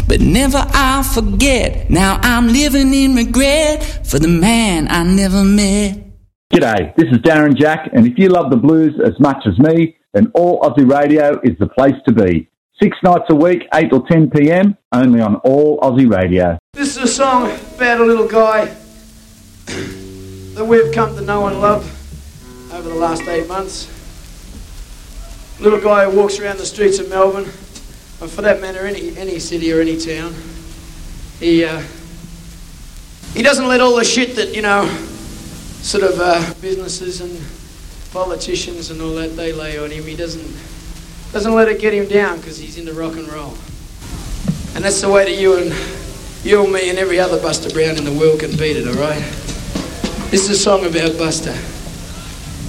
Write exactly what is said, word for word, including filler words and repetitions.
but never I'll forget. Now I'm living in regret for the man I never met. G'day, this is Darren Jack, and if you love the blues as much as me, then All Aussie Radio is the place to be. Six nights a week, eight till ten p.m, only on All Aussie Radio. This is a song about a little guy that we've come to know and love over the last eight months. A little guy who walks around the streets of Melbourne, and for that matter, any any city or any town. He uh, he doesn't let all the shit that, you know, sort of uh, businesses and politicians and all that they lay on him. He doesn't doesn't let it get him down because he's into rock and roll. And that's the way that you and you and me and every other Buster Brown in the world can beat it. All right. This is a song about Buster.